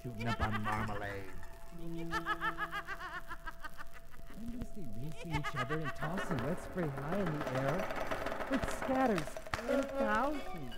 shooting up on marmalade. When do they racing each other and tossing wet spray high in the air? It scatters in thousands.